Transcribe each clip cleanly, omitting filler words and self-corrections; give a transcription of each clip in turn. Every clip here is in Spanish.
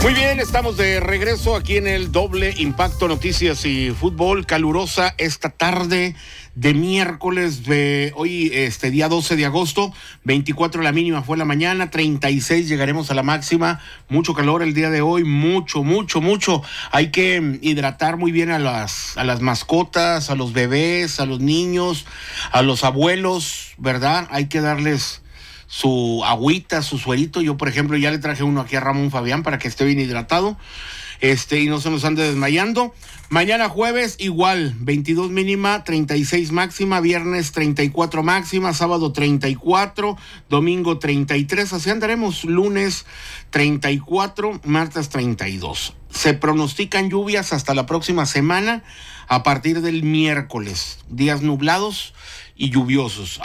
Muy bien, estamos de regreso aquí en el Doble Impacto Noticias y Fútbol. Calurosa esta tarde de miércoles de hoy, día 12 de agosto. 24 la mínima fue la mañana, 36 llegaremos a la máxima. Mucho calor el día de hoy, mucho. Hay que hidratar muy bien a las mascotas, a los bebés, a los niños, a los abuelos, ¿verdad? Hay que darles su agüita, su suerito. Yo, por ejemplo, ya le traje uno aquí a Ramón Fabián para que esté bien hidratado, y no se nos ande desmayando. Mañana jueves igual, 22 mínima, 36 máxima, viernes 34 máxima, sábado 34, domingo 33, así andaremos, lunes 34, martes 32. Se pronostican lluvias hasta la próxima semana, a partir del miércoles, días nublados y lluviosos,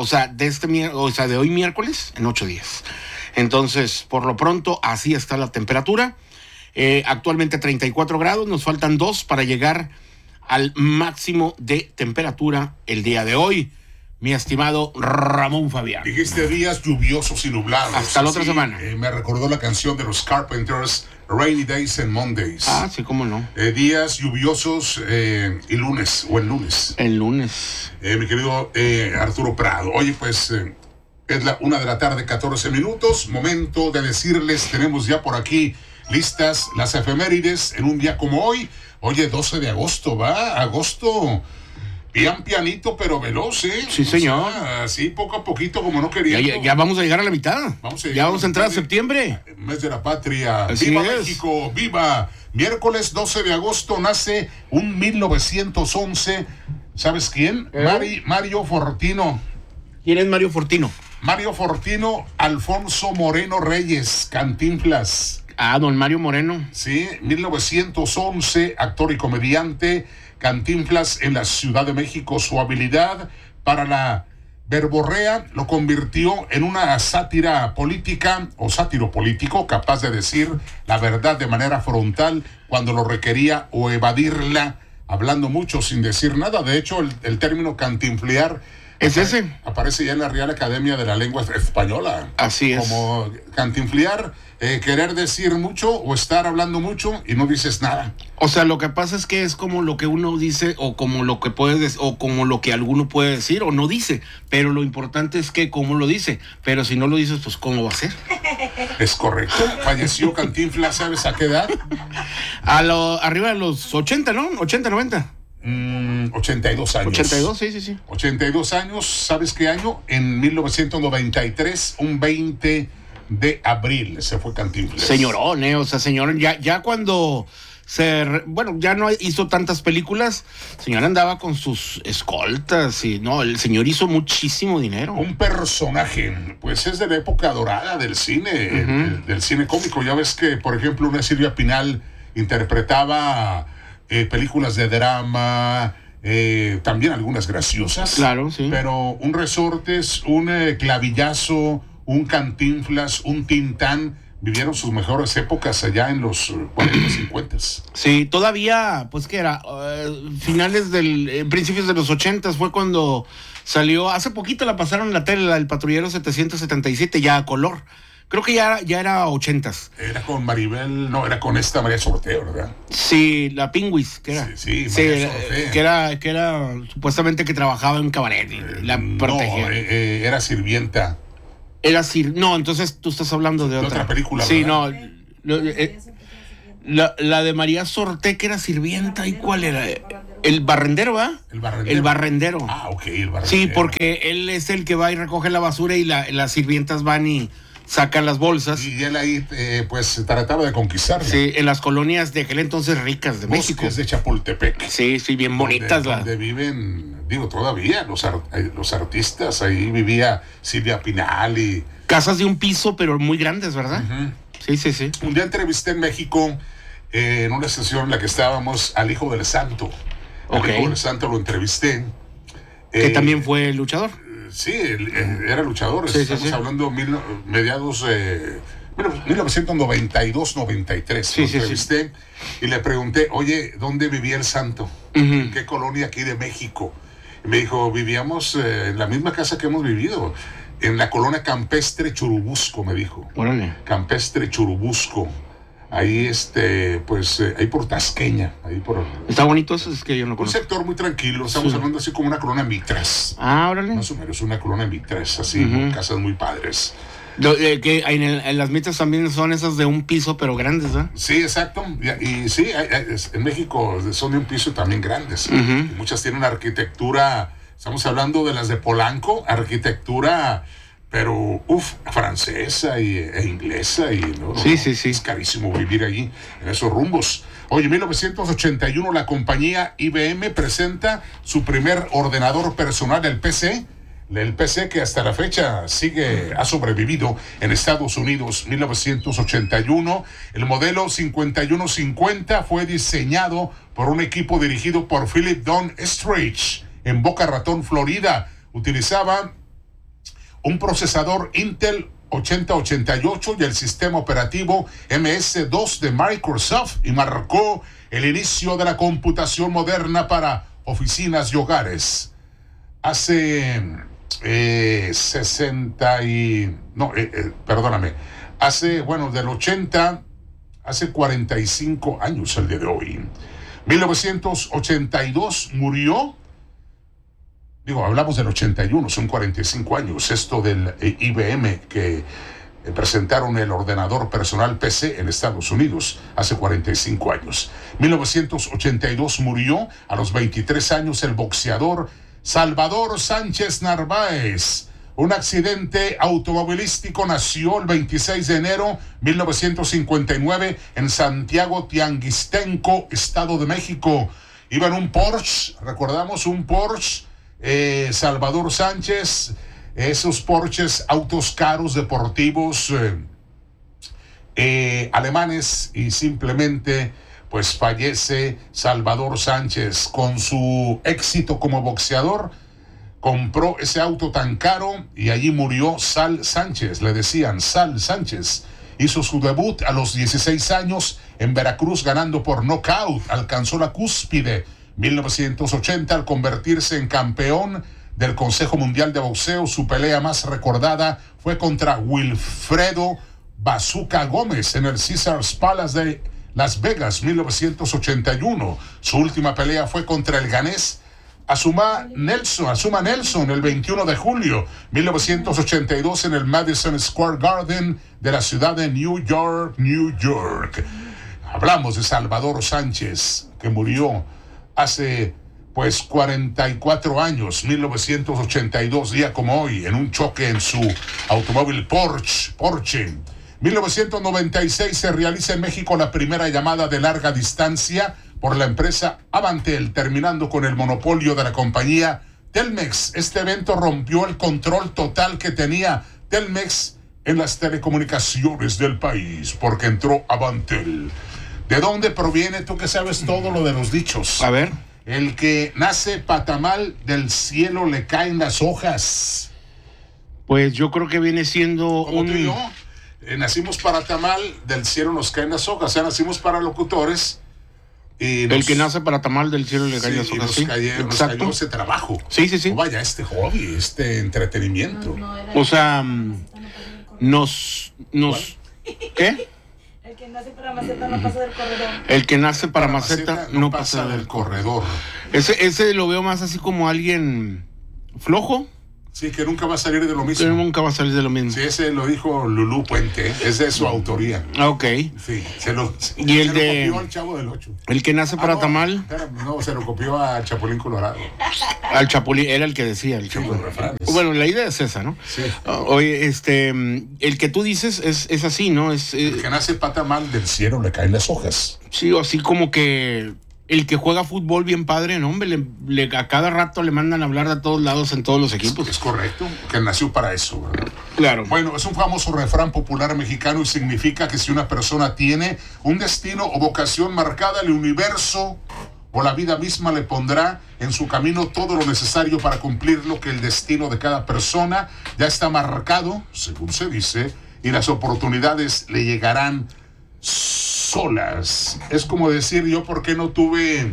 de hoy miércoles en 8 días. Entonces, por lo pronto, así está la temperatura. Actualmente 34 grados, nos faltan 2 para llegar al máximo de temperatura el día de hoy. Mi estimado Ramón Fabián. Dijiste días lluviosos y nublados. Hasta la otra semana. Me recordó la canción de los Carpenters, Rainy Days and Mondays. Ah, sí, cómo no. Días lluviosos y lunes, o el lunes. El lunes. Mi querido Arturo Prado. Oye, pues es la 1:14 p.m. Momento de decirles, tenemos ya por aquí listas las efemérides en un día como hoy. Oye, 12 de agosto, ¿va? Agosto, bien pianito, pero veloz, ¿eh? Sí, señor. Así poco a poquito, como no quería. Ya vamos a llegar a la mitad. Ya vamos a entrar a septiembre. Mes de la patria. Así ¡Viva es. México! ¡Viva! Miércoles 12 de agosto nace un 1911. ¿Sabes quién? Mario Fortino. ¿Quién es Mario Fortino? Mario Fortino, Alfonso Moreno Reyes, Cantinflas. Ah, don Mario Moreno. Sí, 1911, actor y comediante. Cantinflas en la Ciudad de México. Su habilidad para la verborrea lo convirtió en una sátira política o sátiro político, capaz de decir la verdad de manera frontal cuando lo requería o evadirla, hablando mucho sin decir nada. De hecho, el término cantinflear aparece ya en la Real Academia de la Lengua Española. Así es. Como cantinflear, querer decir mucho o estar hablando mucho y no dices nada. O sea, lo que pasa es que es como lo que uno dice o como lo que o como lo que alguno puede decir o no dice, pero lo importante es que cómo lo dice, pero si no lo dices, pues cómo va a ser. Es correcto. Falleció Cantinflas, ¿sabes a qué edad? Arriba de los 80, ¿no? 80, 90. 82 años. 82, sí. 82 años, ¿sabes qué año? En 1993, un 20 de abril se fue Cantinflas. Señorón, o sea, señor, ya cuando ya no hizo tantas películas, señor andaba con sus escoltas y no, el señor hizo muchísimo dinero. Un personaje, pues es de la época dorada del cine, del cine cómico. Ya ves que, por ejemplo, una Silvia Pinal interpretaba películas de drama, también algunas graciosas. Claro, sí. Pero un Resortes, un Clavillazo, un Cantinflas, un Tintán, vivieron sus mejores épocas allá en los 40, 50. Sí, todavía, pues que era, principios de los 80 fue cuando salió, hace poquito la pasaron en la tele, el Patrullero 777, ya a color. Creo que ya era 80s. Era con Maribel, no, era con esta María Sorteo, ¿verdad? Sí, la Pingüis, que era. Sí, María Sorteo. Que era supuestamente que trabajaba en cabaret y la protegía. No, era sirvienta. No, entonces tú estás hablando de otra película, sí, ¿verdad? No. La de María Sorté, que era sirvienta, ¿y cuál era? El barrendero, ¿va? El barrendero. Ah, ok, el barrendero. Sí, porque él es el que va y recoge la basura y las sirvientas van y sacan las bolsas. Y él ahí, pues, trataba de conconquistarla. Sí, en las colonias de aquel entonces ricas de México. Bosques de Chapultepec. Sí, bien bonitas. Donde viven, todavía los artistas. Ahí vivía Silvia Pinal y... Casas de un piso, pero muy grandes, ¿verdad? Uh-huh. Sí. Un día entrevisté en México, en una sesión en la que estábamos, al Hijo del Santo. Okay. Al Hijo del Santo lo entrevisté. Que también fue luchador. Sí, era luchador. Sí, Estamos hablando mediados 1992-93. Lo entrevisté y le pregunté, oye, ¿dónde vivía el santo? ¿En qué colonia aquí de México? Y me dijo, vivíamos en la misma casa que hemos vivido, en la colonia Campestre Churubusco, me dijo. Órale. Campestre Churubusco. ahí pues ahí por Tasqueña, ahí por... Está bonito eso, es que yo no Un conozco. sector muy tranquilo, estamos hablando así como una colonia Mitras. Órale. Más o menos, una colonia Mitras, así, casas muy padres. Que en las mitas también son esas de un piso, pero grandes, ¿verdad? Sí, exacto. Y sí, en México son de un piso también grandes. Y muchas tienen arquitectura, estamos hablando de las de Polanco, arquitectura, pero francesa e inglesa. Y no, Sí. Es carísimo vivir allí, en esos rumbos. Oye, en 1981 la compañía IBM presenta su primer ordenador personal, el PC. El PC que hasta la fecha ha sobrevivido en Estados Unidos. 1981, el modelo 5150 fue diseñado por un equipo dirigido por Philip Don Stretch en Boca Ratón, Florida. Utilizaba un procesador Intel 8088 y el sistema operativo MS-2 de Microsoft y marcó el inicio de la computación moderna para oficinas y hogares. Hace del 80, hace 45 años el día de hoy. 1982 murió, hablamos del 81, son 45 años, esto del IBM que presentaron el ordenador personal PC en Estados Unidos hace 45 años. 1982 murió a los 23 años el boxeador Salvador Sánchez Narváez. Un accidente automovilístico. Nació el 26 de enero 1959 en Santiago Tianguistenco, Estado de México. Iba en un Porsche, recordamos un Porsche, Salvador Sánchez, esos Porsches, autos caros, deportivos, alemanes, y simplemente pues fallece Salvador Sánchez. Con su éxito como boxeador, compró ese auto tan caro y allí murió Sal Sánchez, le decían Sal Sánchez. Hizo su debut a los 16 años en Veracruz ganando por nocaut, alcanzó la cúspide 1980 al convertirse en campeón del Consejo Mundial de Boxeo. Su pelea más recordada fue contra Wilfredo Bazooka Gómez en el Caesars Palace de Las Vegas, 1981. Su última pelea fue contra el ganés Azuma Nelson, el 21 de julio 1982 en el Madison Square Garden de la ciudad de New York. Hablamos de Salvador Sánchez, que murió hace 44 años, 1982, día como hoy, en un choque en su automóvil Porsche. 1996 se realiza en México la primera llamada de larga distancia por la empresa Avantel, terminando con el monopolio de la compañía Telmex. Este evento rompió el control total que tenía Telmex en las telecomunicaciones del país, porque entró Avantel. ¿De dónde proviene? Tú que sabes todo lo de los dichos. A ver. El que nace patamal, del cielo le caen las hojas. Pues yo creo que viene siendo como tú y yo. Nacimos para tamal, del cielo nos caen las hojas. O sea, nacimos para locutores. Y el que nace para tamal, del cielo le caen las hojas. Sí, nos cayó ese trabajo. Sí. O vaya, este hobby, este entretenimiento. O sea, ¿qué? El que nace para maceta no pasa del corredor. El que nace para maceta no pasa del corredor. Ese lo veo más así como alguien flojo. Sí, que nunca va a salir de lo mismo. Que nunca va a salir de lo mismo. Sí, ese lo dijo Lulú Puente, es de su autoría. Ok. Sí, se lo copió al Chavo del Ocho. El que nace para tamal. No, se lo copió a Chapulín Colorado. Al Chapulín, era el que decía el Chapulín. Bueno, la idea es esa, ¿no? Sí. Oye, el que tú dices es así, ¿no? El que nace para tamal, del cielo le caen las hojas. Sí, así como que el que juega fútbol bien padre, ¿no? Hombre, a cada rato le mandan a hablar de todos lados en todos los equipos. Es correcto, que nació para eso, ¿verdad? Claro. Bueno, es un famoso refrán popular mexicano y significa que si una persona tiene un destino o vocación marcada, el universo o la vida misma le pondrá en su camino todo lo necesario para cumplir lo que el destino de cada persona ya está marcado, según se dice, y las oportunidades le llegarán solas. Es como decir, yo por qué no tuve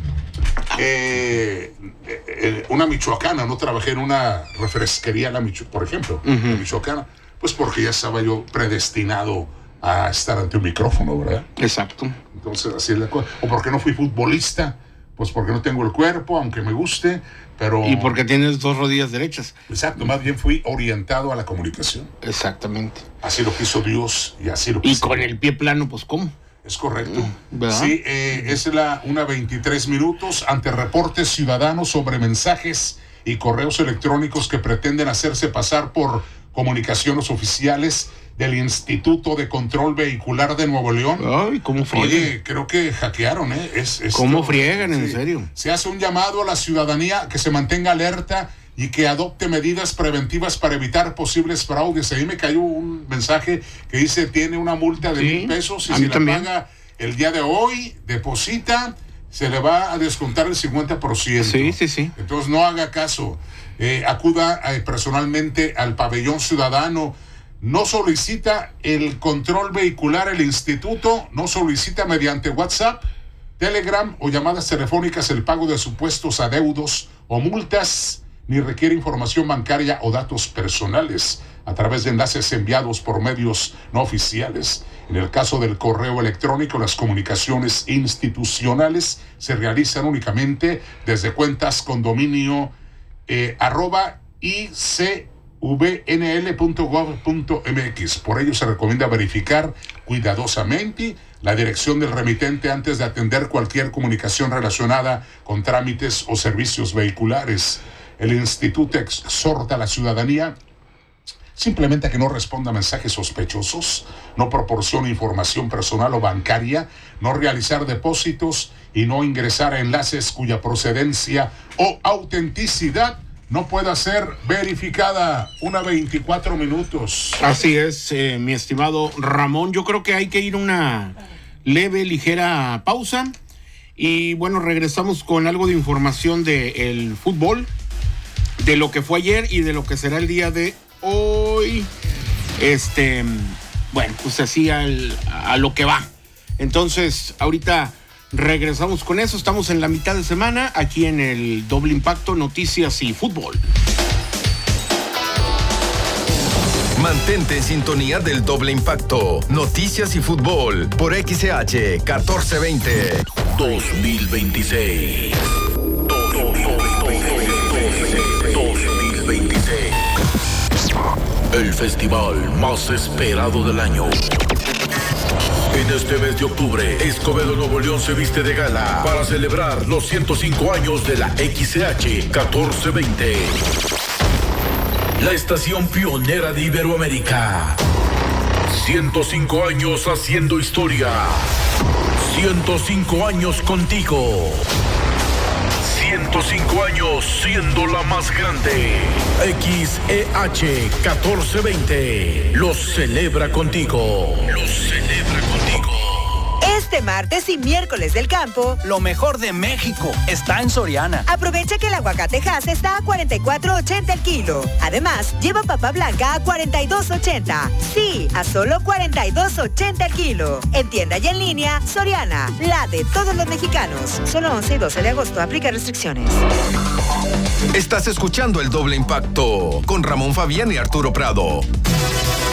una michoacana, no trabajé en una refresquería, por ejemplo, michoacana, pues porque ya estaba yo predestinado a estar ante un micrófono, ¿verdad? Exacto. Entonces, así es la cosa. ¿O por qué no fui futbolista? Pues porque no tengo el cuerpo, aunque me guste, pero... Y porque tienes 2 rodillas derechas. Exacto, más bien fui orientado a la comunicación. Exactamente. Así lo quiso Dios y así lo Y quiso. con el pie plano, pues, ¿cómo? Es correcto. ¿Verdad? Sí, es la 1:23 minutos ante reportes ciudadanos sobre mensajes y correos electrónicos que pretenden hacerse pasar por comunicaciones oficiales del Instituto de Control Vehicular de Nuevo León. Ay, ¿cómo friegan? Oye, creo que hackearon, ¿eh? ¿Cómo friegan, en sí. serio? Se hace un llamado a la ciudadanía que se mantenga alerta y que adopte medidas preventivas para evitar posibles fraudes. Ahí me cayó un mensaje que dice, tiene una multa de Sí, $1,000 y a si mí la también. paga el día de hoy, deposita, se le va a descontar el 50%. Sí. Entonces no haga caso. Acuda personalmente al pabellón ciudadano. No solicita el control vehicular el instituto, no solicita mediante WhatsApp, Telegram o llamadas telefónicas el pago de supuestos adeudos o multas, ni requiere información bancaria o datos personales a través de enlaces enviados por medios no oficiales. En el caso del correo electrónico, las comunicaciones institucionales se realizan únicamente desde cuentas con dominio @icvnl.gov.mx. Por ello se recomienda verificar cuidadosamente la dirección del remitente antes de atender cualquier comunicación relacionada con trámites o servicios vehiculares. El instituto exhorta a la ciudadanía simplemente a que no responda a mensajes sospechosos, no proporcione información personal o bancaria, no realizar depósitos y no ingresar a enlaces cuya procedencia o autenticidad no pueda ser verificada. 1:24 minutos. Así es, mi estimado Ramón. Yo creo que hay que ir a una leve, ligera pausa. Y bueno, regresamos con algo de información del fútbol, de lo que fue ayer y de lo que será el día de hoy. Bueno, pues así a lo que va. Entonces, ahorita regresamos con eso. Estamos en la mitad de semana aquí en el Doble Impacto, Noticias y Fútbol. Mantente en sintonía del Doble Impacto, Noticias y Fútbol por XH 1420. 2026. El festival más esperado del año. En este mes de octubre, Escobedo Nuevo León se viste de gala para celebrar los 105 años de la XCH 1420. La estación pionera de Iberoamérica. 105 años haciendo historia. 105 años contigo. 105 años siendo la más grande. XEH 1420 los celebra contigo. Los celebra contigo. Este martes y miércoles del campo, lo mejor de México está en Soriana. aprovecha que el aguacate Hass está a $44.80 el kilo. Además, lleva papa blanca a $42.80. Sí, a solo $42.80 el kilo. En tienda y en línea, Soriana, la de todos los mexicanos. Solo 11 y 12 de agosto, aplica restricciones. Estás escuchando el Doble Impacto con Ramón Fabián y Arturo Prado.